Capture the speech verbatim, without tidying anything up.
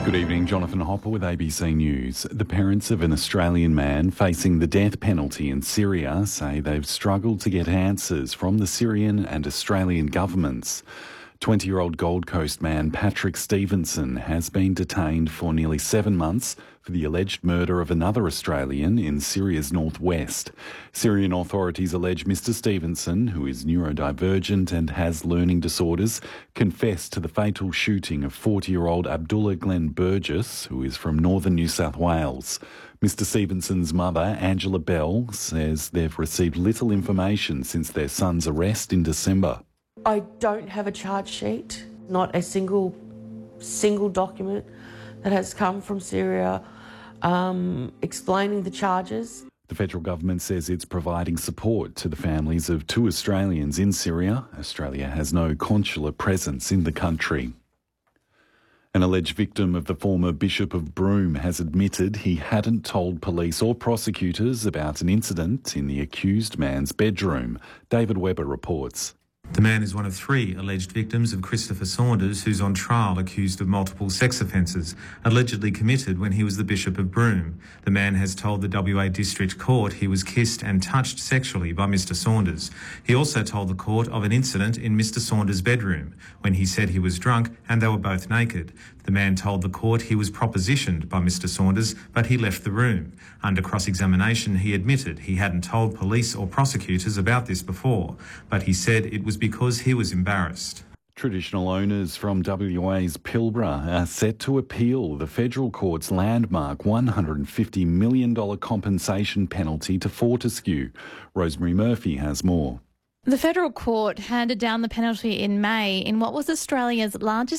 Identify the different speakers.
Speaker 1: Good evening, Jonathan Hopper with A B C News. The parents of an Australian man facing the death penalty in Syria say they've struggled to get answers from the Syrian and Australian governments. twenty-year-old Gold Coast man Patrick Stevenson has been detained for nearly seven months for the alleged murder of another Australian in Syria's northwest. Syrian authorities allege Mister Stevenson, who is neurodivergent and has learning disorders, confessed to the fatal shooting of forty-year-old Abdullah Glenn Burgess, who is from northern New South Wales. Mister Stevenson's mother, Angela Bell, says they've received little information since their son's arrest in December.
Speaker 2: I don't have a charge sheet, not a single, single document that has come from Syria um, explaining the charges.
Speaker 1: The federal government says it's providing support to the families of two Australians in Syria. Australia has no consular presence in the country. An alleged victim of the former Bishop of Broome has admitted he hadn't told police or prosecutors about an incident in the accused man's bedroom. David Webber reports.
Speaker 3: The man is one of three alleged victims of Christopher Saunders, who's on trial accused of multiple sex offences, allegedly committed when he was the Bishop of Broome. The man has told the W A District Court he was kissed and touched sexually by Mister Saunders. He also told the court of an incident in Mister Saunders' bedroom when he said he was drunk and they were both naked. The man told the court he was propositioned by Mister Saunders, but he left the room. Under cross-examination, he admitted he hadn't told police or prosecutors about this before, but he said it was because he was embarrassed.
Speaker 1: Traditional owners from W A's Pilbara are set to appeal the federal court's landmark one hundred fifty million dollars compensation penalty to Fortescue. Rosemary Murphy has more.
Speaker 4: The federal court handed down the penalty in May in what was Australia's largest